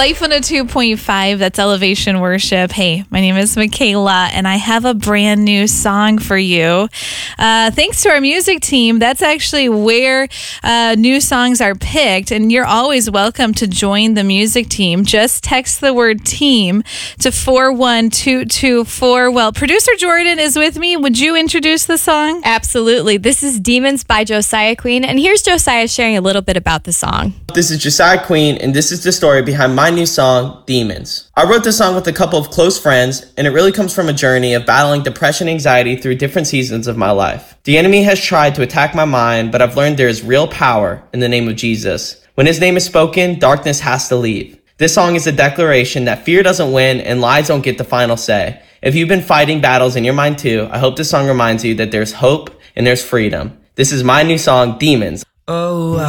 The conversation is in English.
Life 102.5, that's Elevation Worship. Hey, my name is Michaela, and I have a brand new song for you. Thanks to our music team, that's actually where new songs are picked, and you're always welcome to join the music team. Just text the word team to 41224. Well, producer Jordan is with me. Would you introduce the song? Absolutely. This is Demons by Josiah Queen, and here's Josiah sharing a little bit about the song. This is Josiah Queen, and this is the story behind my new song, Demons. I wrote this song with a couple of close friends, and it really comes from a journey of battling depression and anxiety through different seasons of my life. The enemy has tried to attack my mind, but I've learned there is real power in the name of Jesus. When his name is spoken, darkness has to leave. This song is a declaration that fear doesn't win and lies don't get the final say. If you've been fighting battles in your mind too, I hope this song reminds you that there's hope and there's freedom. This is my new song, Demons. Oh,